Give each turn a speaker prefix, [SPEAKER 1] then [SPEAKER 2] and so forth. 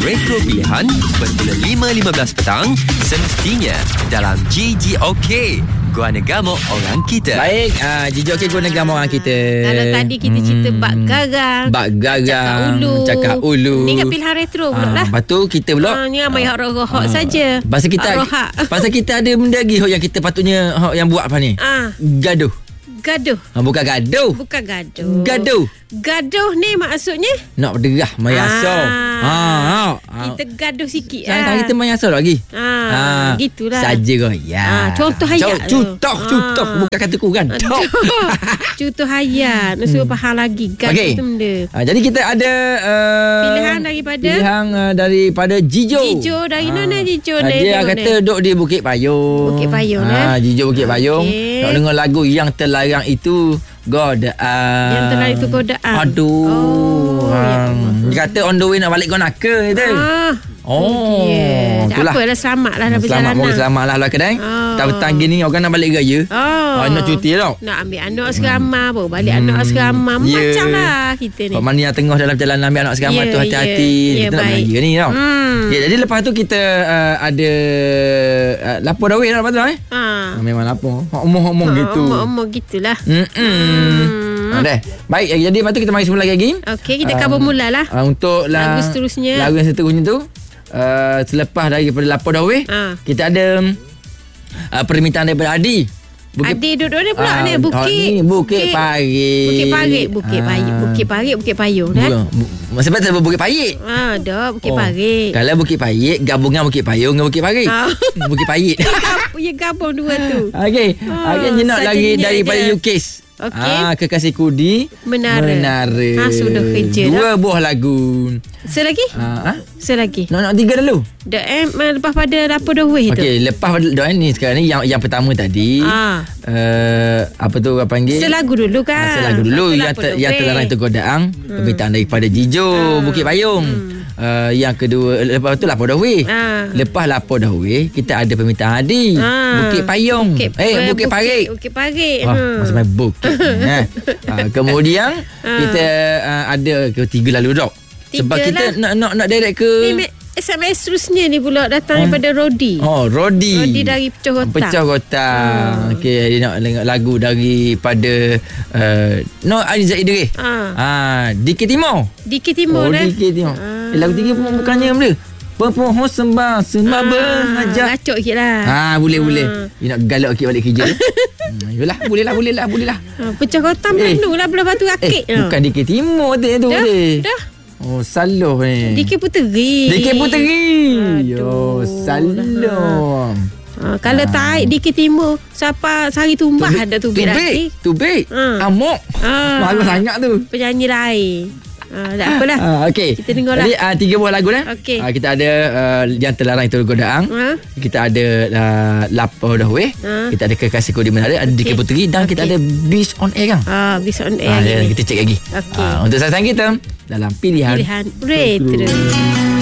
[SPEAKER 1] Retro Pilihan bermula 5.15 petang semestinya dalam GGOK. Gua Negamo Orang Kita.
[SPEAKER 2] Baik, GGOK Gua Negamo Orang Kita.
[SPEAKER 3] Kalau tadi kita cerita bak garang, cakap ulu. Ni kat pilihan retro pula lah.
[SPEAKER 2] Lepas tu kita pula
[SPEAKER 3] ni ramai hak rohak saja.
[SPEAKER 2] Pasal kita ada benda lagi yang kita patutnya yang buat apa ni? Gaduh. Bukan gaduh.
[SPEAKER 3] Gaduh ni maksudnya
[SPEAKER 2] nak berderah mayasau.
[SPEAKER 3] Kita gaduh sikit.
[SPEAKER 2] Sekarang kita mayasau lagi.
[SPEAKER 3] Gitulah.
[SPEAKER 2] Saja kau. Ya.
[SPEAKER 3] Contoh hayat.
[SPEAKER 2] Contoh. Bukan kata kurang.
[SPEAKER 3] Contoh hayat. Suruh faham lagi. Gaduh tu benda.
[SPEAKER 2] Jadi kita ada pilihan daripada Jijo.
[SPEAKER 3] Jijo dari mana Jijo?
[SPEAKER 2] Dia kata duduk di Bukit Payung. Jijo Bukit Payung. Nak dengar lagu yang terlarang itu Godaan.
[SPEAKER 3] Yang terlarang itu Godaan.
[SPEAKER 2] Aduh. Dia kata on the way nak balik Gonaka itu.
[SPEAKER 3] Tak apalah, selamatlah dalam perjalanan.
[SPEAKER 2] Selamatlah lah kedai. Tak petang gini orang nak balik raya. Nak cuti tau.
[SPEAKER 3] Nak ambil anak asrama, baru balik anak asrama. Macam lah kita ni.
[SPEAKER 2] Pak mana yang tengah dalam perjalanan ambil anak asrama tu hati-hati. Kita nak beraya ni tau. Jadi lepas tu kita ada lapor dawai lah lepas tu. Memang lapor. Omong gitu.
[SPEAKER 3] Omong gitulah.
[SPEAKER 2] Baik, jadi lepas tu kita mari semula lagi.
[SPEAKER 3] Okey, kita cover mula lah.
[SPEAKER 2] Untuk
[SPEAKER 3] lagu seterusnya.
[SPEAKER 2] Lagu yang seterusnya tu selepas daripada lapor dawai, kita ada permintaan daripada Adi.
[SPEAKER 3] Adi duduk ni pula ni
[SPEAKER 2] Bukit Parit.
[SPEAKER 3] Bukit Payung kan?
[SPEAKER 2] Sebab tak Bukit Parit.
[SPEAKER 3] Dah Bukit Parit.
[SPEAKER 2] Kalau Bukit Parit gabungan Bukit Payung dengan Bukit Parit. Bukit Parit.
[SPEAKER 3] Ya gabung dua tu.
[SPEAKER 2] Okey. Jenak lagi daripada UKIS. Kekasih Kudi Menara.
[SPEAKER 3] Sudah kerja
[SPEAKER 2] dah. 2 buah lagu.
[SPEAKER 3] Selagi? Nak
[SPEAKER 2] 3 dulu.
[SPEAKER 3] Lepas pada lapor dawai tu.
[SPEAKER 2] Okey, lepas ni sekarang ni yang pertama tadi. Apa tu orang panggil?
[SPEAKER 3] Selagu dulu kan.
[SPEAKER 2] Yang terlarang itu Godaan. Permintaan daripada Jijo Bukit Payung. Yang kedua, lepas tu lapor dawai. Lepas lapor dawai, kita ada permintaan Adi. Bukit Payung. Bukit Parit. Macam main bukit. Kemudian kita ada ketiga lalu dok. Sebab kita nak direct ke
[SPEAKER 3] SMS terusnya ni pula datang daripada Rodi.
[SPEAKER 2] Rodi
[SPEAKER 3] dari Pecah Kota.
[SPEAKER 2] Okey, dia nak dengar lagu daripada Aizat Idris. Dikit Timur.
[SPEAKER 3] Dikit Timur.
[SPEAKER 2] Lagu tiga pun bukannya benda. Pepohon sembah berhajat.
[SPEAKER 3] Ngacok sikit lah.
[SPEAKER 2] Boleh. Dia nak galak sikit balik kerja. Yalah, boleh lah.
[SPEAKER 3] Pecah Kota Melanu lah belah Batu Rakit.
[SPEAKER 2] Bukan Dikit Timur tu.
[SPEAKER 3] Dah.
[SPEAKER 2] Salah ni.
[SPEAKER 3] Dikit Puteri.
[SPEAKER 2] Salah.
[SPEAKER 3] Kalau tarik Dikit Timur, siapa Sari Tumbah ada tubik lagi.
[SPEAKER 2] Tubik. Amok. Bagus sangat tu.
[SPEAKER 3] Penyanyi lain. Tak apalah.
[SPEAKER 2] Okey.
[SPEAKER 3] Kita dengar lah.
[SPEAKER 2] Jadi 3 buah lagu dah.
[SPEAKER 3] Okay.
[SPEAKER 2] Kita ada yang terlarang itu Godaan. Kita ada lapor dawai. Kita ada Kekasih Kudi Menara, ada Dikit Puteri dan kita ada Beast on Air kan.
[SPEAKER 3] Beast on Air.
[SPEAKER 2] Kita cek lagi. Untuk sasaran kita dalam pilihan
[SPEAKER 3] retro.